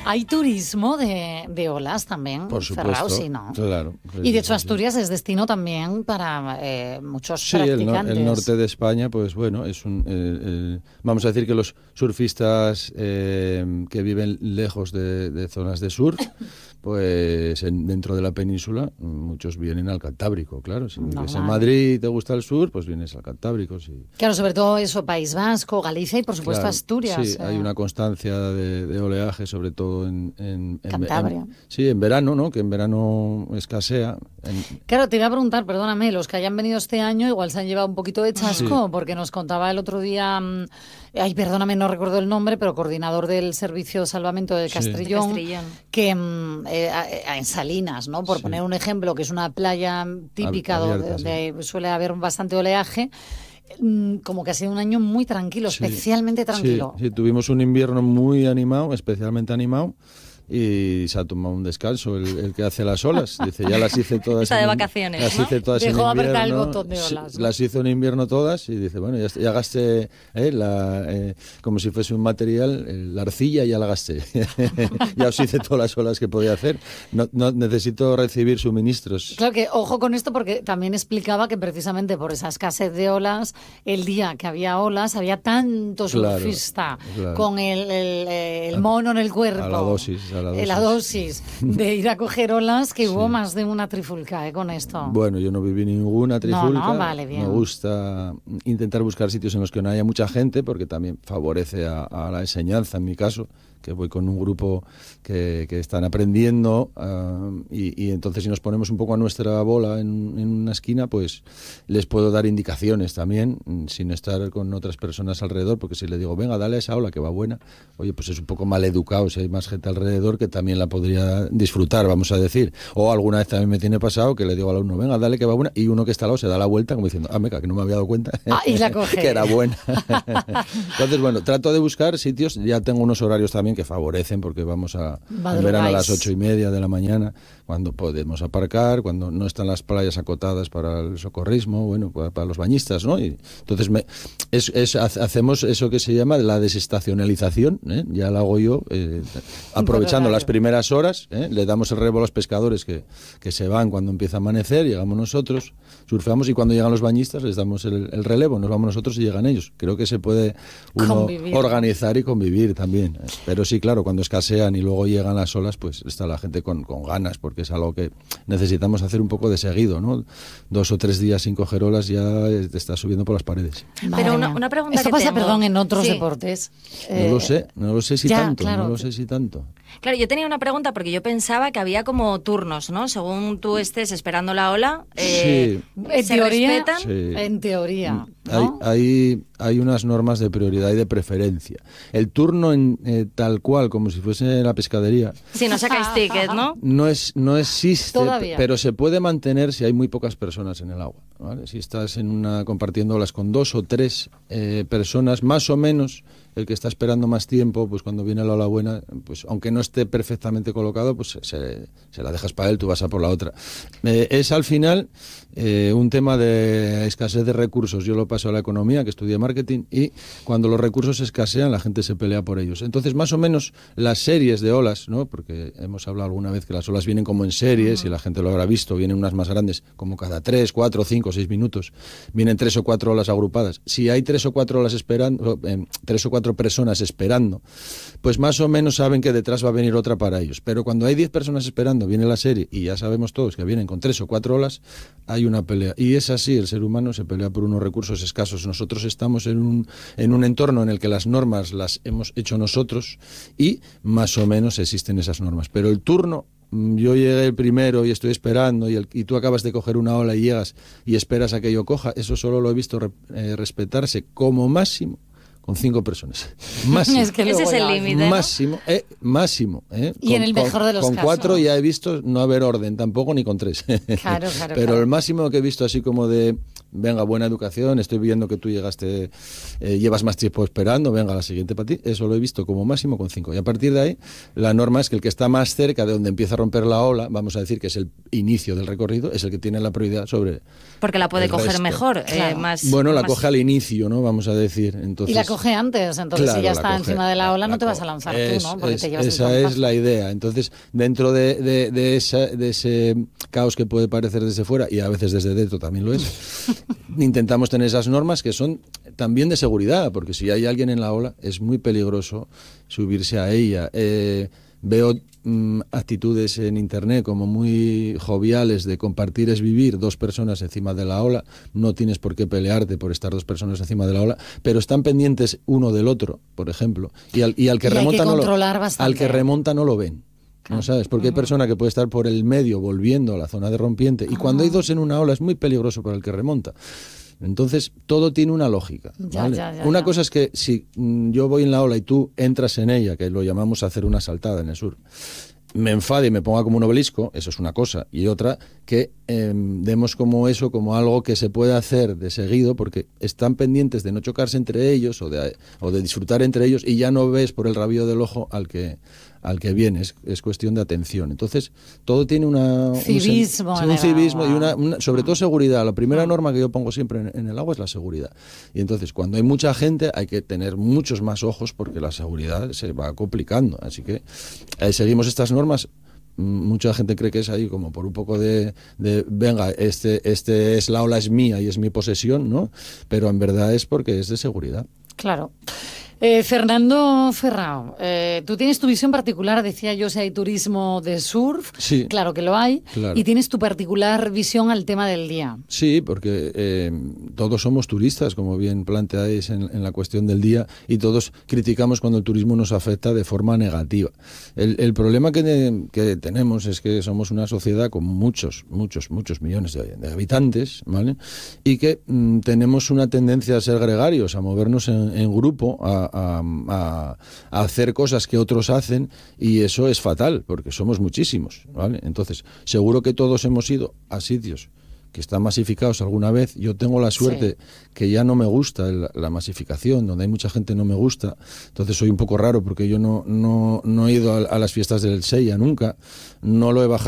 Hay turismo de olas también. Por supuesto. Ferrao, sí, ¿no? Claro. Y de hecho Asturias es destino también para muchos sí, practicantes. el norte de España, pues bueno, es vamos a decir que los surfistas que viven lejos de zonas de surf, pues dentro de la península muchos vienen al Cantábrico, claro. Si vives en Madrid y te gusta el sur, pues vienes al Cantábrico, sí. Claro, sobre todo eso, País Vasco, Galicia y por supuesto Asturias. Sí, hay una constancia de oleaje, sobre todo en Cantabria. Sí, en verano, ¿no? Que en verano escasea. Claro, te iba a preguntar, perdóname, los que hayan venido este año igual se han llevado un poquito de chasco, porque nos contaba el otro día, perdóname, no recuerdo el nombre, pero coordinador del Servicio de Salvamento de Castrillón, que en Salinas, ¿no? Por poner un ejemplo, que es una playa típica donde suele haber bastante oleaje, como que ha sido un año muy tranquilo, especialmente tranquilo. Sí, tuvimos un invierno muy animado, especialmente animado. Y se ha tomado un descanso el que hace las olas. Dice, ya las hice todas. Está de vacaciones, las ¿no? hice todas Dejó en invierno. apretar el botón de olas, ¿no? Las hizo en invierno todas y dice, bueno, ya gasté como si fuese un material, la arcilla ya la gasté. Ya os hice todas las olas que podía hacer. No necesito recibir suministros. Claro que ojo con esto, porque también explicaba que precisamente por esa escasez de olas, el día que había olas había tanto surfista con el mono en el cuerpo. A la dosis. La dosis de ir a coger olas, que hubo más de una trifulca con esto. Bueno, yo no viví ninguna trifulca. No, vale, bien. Me gusta intentar buscar sitios en los que no haya mucha gente, porque también favorece a la enseñanza, en mi caso, que voy con un grupo que están aprendiendo y entonces si nos ponemos un poco a nuestra bola en una esquina, pues les puedo dar indicaciones también, sin estar con otras personas alrededor, porque si le digo, venga, dale a esa ola que va buena, oye, pues es un poco mal educado si hay más gente alrededor que también la podría disfrutar, vamos a decir. O alguna vez también me tiene pasado que le digo al alumno, venga, dale que va buena, y uno que está al lado se da la vuelta como diciendo, meca, que no me había dado cuenta y la coge. que era buena. Entonces, bueno, trato de buscar sitios, ya tengo unos horarios también que favorecen, porque vamos en verano a las 8:30 de la mañana, cuando podemos aparcar, cuando no están las playas acotadas para el socorrismo, bueno, para los bañistas, ¿no? Y entonces hacemos eso que se llama la desestacionalización, ya la hago yo, aprovechando las primeras horas, le damos el relevo a los pescadores que se van cuando empieza a amanecer, llegamos nosotros, surfeamos y cuando llegan los bañistas les damos el relevo, nos vamos nosotros y llegan ellos. Creo que se puede uno organizar y convivir también. Pero sí, claro, cuando escasean y luego llegan las olas, pues está la gente con ganas, porque es algo que necesitamos hacer un poco de seguido, ¿no? 2 o 3 días sin coger olas ya te está subiendo por las paredes. Pero una pregunta Esto que pasa, tengo. perdón, en otros deportes. No lo sé si tanto, claro. no lo sé si tanto. Claro, yo tenía una pregunta porque yo pensaba que había como turnos, ¿no? Según tú estés esperando la ola, sí. ¿se respetan? Sí. En teoría, ¿no? Hay unas normas de prioridad y de preferencia. El turno tal cual, como si fuese la pescadería. Si no sacáis ticket, ¿no? No existe, Todavía. pero se puede mantener si hay muy pocas personas en el agua, ¿vale? Si estás compartiendo olas con 2 o 3 personas, más o menos, el que está esperando más tiempo, pues cuando viene la ola buena, pues aunque no esté perfectamente colocado, pues se la dejas para él, tú vas a por la otra. Es al final un tema de escasez de recursos. Yo lo paso a la economía, que estudié marketing, y cuando los recursos escasean, la gente se pelea por ellos. Entonces, más o menos, las series de olas, ¿no? Porque hemos hablado alguna vez que las olas vienen como en series, y la gente lo habrá visto, vienen unas más grandes, como cada 3, 4, 5, 6 minutos. Vienen 3 o 4 olas agrupadas. Si hay 3 o 4 olas esperando, 3 o 4 personas esperando, pues más o menos saben que detrás va a venir otra para ellos. Pero cuando hay 10 personas esperando, viene la serie, y ya sabemos todos que vienen con 3 o 4 olas, hay una pelea. Y es así, el ser humano se pelea por unos recursos escasos. Nosotros estamos en un entorno en el que las normas las hemos hecho nosotros y más o menos existen esas normas. Pero el turno, yo llegué el primero y estoy esperando y tú acabas de coger una ola y llegas y esperas a que yo coja, eso solo lo he visto respetarse como máximo con 5 personas. Máximo. Es que ese es el límite, ¿no? Máximo. Y en el mejor de los casos. Con 4 ya he visto no haber orden tampoco, ni con 3. Claro. Pero el máximo que he visto así como de venga, buena educación, estoy viendo que tú llegaste, llevas más tiempo esperando, venga, la siguiente para ti. Eso lo he visto como máximo con 5. Y a partir de ahí, la norma es que el que está más cerca de donde empieza a romper la ola, vamos a decir que es el inicio del recorrido, es el que tiene la prioridad sobre... Porque la puede coger resto. mejor. Claro. La coge al inicio, ¿no? Vamos a decir. Entonces, y la coge antes, entonces claro, si ya está coge, encima de la ola no te vas a lanzar tú, ¿no? Porque te llevas esa es la idea. Entonces, dentro de ese caos que puede parecer desde fuera, y a veces desde dentro también lo es, intentamos tener esas normas que son también de seguridad, porque si hay alguien en la ola es muy peligroso subirse a ella. Veo actitudes en internet como muy joviales de compartir es vivir, 2 personas encima de la ola, no tienes por qué pelearte por estar 2 personas encima de la ola, pero están pendientes uno del otro, por ejemplo, y al que remonta no lo ven. ¿No sabes? Porque hay persona que puede estar por el medio volviendo a la zona de rompiente, y cuando hay 2 en una ola es muy peligroso para el que remonta. Entonces, todo tiene una lógica, ¿vale? Una cosa es que si yo voy en la ola y tú entras en ella, que lo llamamos hacer una saltada en el sur, me enfade y me ponga como un obelisco, eso es una cosa. Y otra, que demos como eso, como algo que se puede hacer de seguido, porque están pendientes de no chocarse entre ellos o de disfrutar entre ellos, y ya no ves por el rabillo del ojo al que viene, es cuestión de atención. Entonces, todo tiene un civismo y sobre todo seguridad. La primera norma que yo pongo siempre en el agua es la seguridad. Y entonces, cuando hay mucha gente, hay que tener muchos más ojos porque la seguridad se va complicando. Así que seguimos estas normas. Mucha gente cree que es ahí como por un poco de venga, este es la ola, es mía y es mi posesión, ¿no? Pero en verdad es porque es de seguridad. Claro. Fernando Ferrao, tú tienes tu visión particular, decía yo, si hay turismo de surf, sí, claro que lo hay, claro. Y tienes tu particular visión al tema del día. Sí, porque todos somos turistas, como bien planteáis en la cuestión del día, y todos criticamos cuando el turismo nos afecta de forma negativa. El problema que tenemos es que somos una sociedad con muchos millones de habitantes, ¿vale? Y que tenemos una tendencia a ser gregarios, a movernos en grupo, a hacer cosas que otros hacen, y eso es fatal porque somos muchísimos, ¿vale? Entonces, seguro que todos hemos ido a sitios que están masificados alguna vez. Yo tengo la suerte que ya no me gusta la masificación, donde hay mucha gente no me gusta, entonces soy un poco raro porque yo no he ido a las fiestas del Sella nunca, no lo he bajado